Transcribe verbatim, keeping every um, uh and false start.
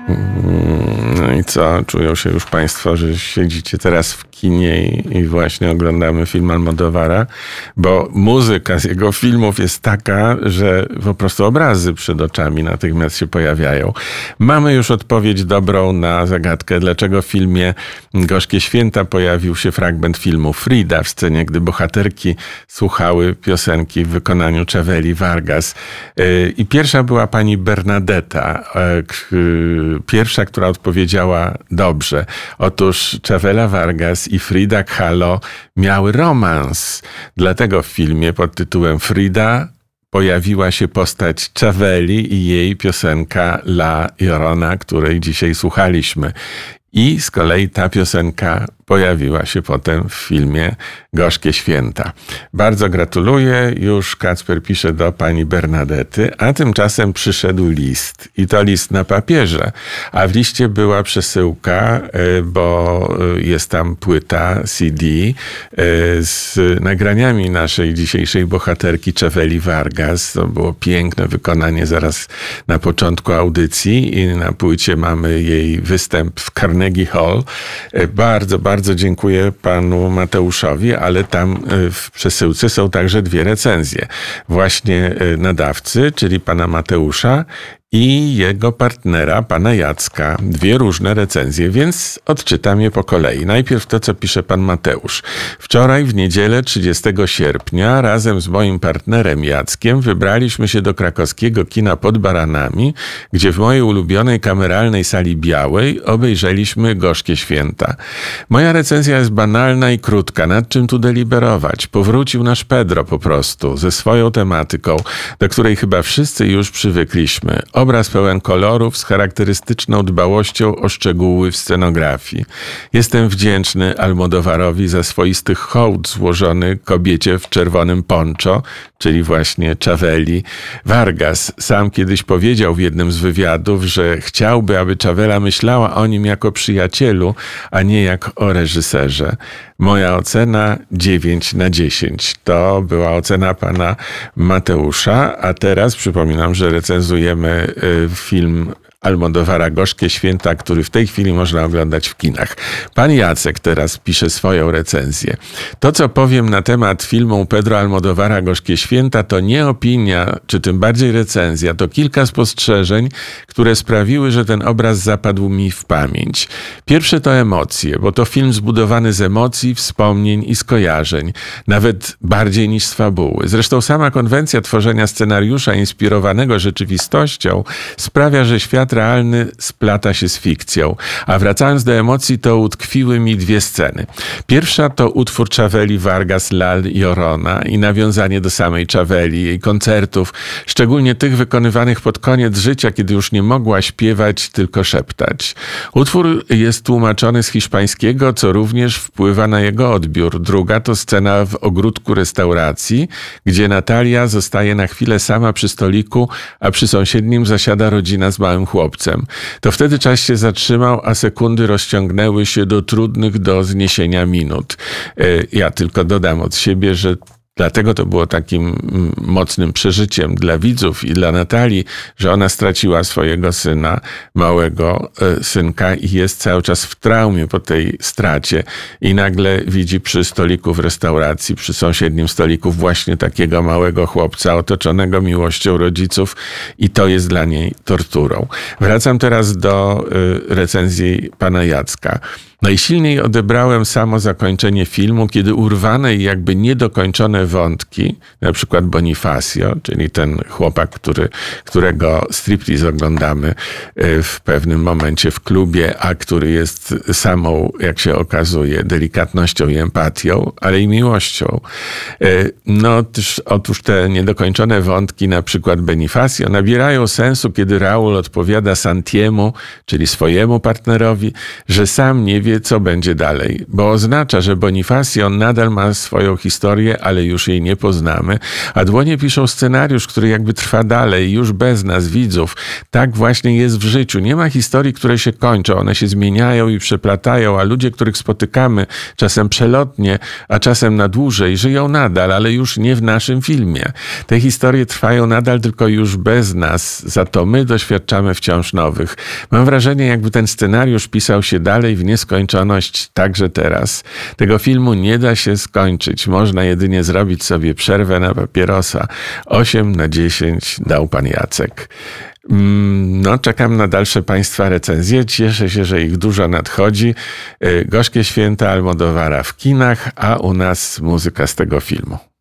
No i co? Czują się już państwo, że siedzicie teraz w kinie i, i właśnie oglądamy film Almodóvara, bo muzyka z jego filmów jest taka, że po prostu obrazy przed oczami natychmiast się pojawiają. Mamy już odpowiedź dobrą na zagadkę, dlaczego w filmie Gorzkie Święta pojawił się fragment filmu Frida w scenie, gdy bohaterki słuchały piosenki w wykonaniu Czavelli Vargas. I pierwsza była pani Bernadetta, pierwsza, która odpowiedziała dobrze. Otóż Chavela Vargas i Frida Kahlo miały romans. Dlatego w filmie pod tytułem Frida pojawiła się postać Czavelli i jej piosenka La Llorona, której dzisiaj słuchaliśmy. I z kolei ta piosenka pojawiła się potem w filmie Gorzkie Święta. Bardzo gratuluję. Już Kacper pisze do pani Bernadety, a tymczasem przyszedł list. I to list na papierze. A w liście była przesyłka, bo jest tam płyta C D z nagraniami naszej dzisiejszej bohaterki Czavelli Vargas. To było piękne wykonanie zaraz na początku audycji i na płycie mamy jej występ w Carnegie Hall. Bardzo, bardzo Bardzo dziękuję panu Mateuszowi, ale tam w przesyłce są także dwie recenzje. Właśnie nadawcy, czyli pana Mateusza i jego partnera, pana Jacka. Dwie różne recenzje, więc odczytam je po kolei. Najpierw to, co pisze pan Mateusz. Wczoraj w niedzielę trzydziestego sierpnia razem z moim partnerem Jackiem wybraliśmy się do krakowskiego kina Pod Baranami, gdzie w mojej ulubionej kameralnej sali białej obejrzeliśmy Gorzkie Święta. Moja recenzja jest banalna i krótka. Nad czym tu deliberować? Powrócił nasz Pedro po prostu ze swoją tematyką, do której chyba wszyscy już przywykliśmy. Obraz pełen kolorów z charakterystyczną dbałością o szczegóły w scenografii. Jestem wdzięczny Almodóvarowi za swoisty hołd złożony kobiecie w czerwonym poncho, czyli właśnie Czavelli Vargas. Sam kiedyś powiedział w jednym z wywiadów, że chciałby, aby Czawela myślała o nim jako przyjacielu, a nie jak o reżyserze. Moja ocena dziewięć na dziesięć. To była ocena pana Mateusza, a teraz przypominam, że recenzujemy film Almodóvara Gorzkie Święta, który w tej chwili można oglądać w kinach. Pan Jacek teraz pisze swoją recenzję. To, co powiem na temat filmu Pedro Almodóvara Gorzkie Święta, to nie opinia, czy tym bardziej recenzja, to kilka spostrzeżeń, które sprawiły, że ten obraz zapadł mi w pamięć. Pierwsze to emocje, bo to film zbudowany z emocji, wspomnień i skojarzeń, nawet bardziej niż z fabuły. Zresztą sama konwencja tworzenia scenariusza inspirowanego rzeczywistością sprawia, że świat realny splata się z fikcją. A wracając do emocji, to utkwiły mi dwie sceny. Pierwsza to utwór Czavelli Vargas La Llorona i nawiązanie do samej Czavelli, jej koncertów, szczególnie tych wykonywanych pod koniec życia, kiedy już nie mogła śpiewać, tylko szeptać. Utwór jest tłumaczony z hiszpańskiego, co również wpływa na jego odbiór. Druga to scena w ogródku restauracji, gdzie Natalia zostaje na chwilę sama przy stoliku, a przy sąsiednim zasiada rodzina z małym chłopcem. To wtedy czas się zatrzymał, a sekundy rozciągnęły się do trudnych do zniesienia minut. Ja tylko dodam od siebie, że dlatego to było takim mocnym przeżyciem dla widzów i dla Natalii, że ona straciła swojego syna, małego synka i jest cały czas w traumie po tej stracie i nagle widzi przy stoliku w restauracji, przy sąsiednim stoliku właśnie takiego małego chłopca otoczonego miłością rodziców i to jest dla niej torturą. Wracam teraz do recenzji pana Jacka. Najsilniej odebrałem samo zakończenie filmu, kiedy urwane i jakby niedokończone wątki, na przykład Bonifacio, czyli ten chłopak, który, którego striptease oglądamy w pewnym momencie w klubie, a który jest samą, jak się okazuje, delikatnością i empatią, ale i miłością. No, też, otóż te niedokończone wątki, na przykład Bonifacio, nabierają sensu, kiedy Raul odpowiada Santiemu, czyli swojemu partnerowi, że sam nie wie, co będzie dalej, bo oznacza, że Bonifacio nadal ma swoją historię, ale już już jej nie poznamy, a dłonie piszą scenariusz, który jakby trwa dalej, już bez nas, widzów. Tak właśnie jest w życiu. Nie ma historii, które się kończą. One się zmieniają i przeplatają, a ludzie, których spotykamy czasem przelotnie, a czasem na dłużej, żyją nadal, ale już nie w naszym filmie. Te historie trwają nadal, tylko już bez nas. Za to my doświadczamy wciąż nowych. Mam wrażenie, jakby ten scenariusz pisał się dalej w nieskończoność, także teraz. Tego filmu nie da się skończyć. Można jedynie zrobić sobie przerwę na papierosa. osiem na dziesięć dał pan Jacek. No, czekam na dalsze państwa recenzje. Cieszę się, że ich dużo nadchodzi. Gorzkie święta Almodóvara w kinach, a u nas muzyka z tego filmu.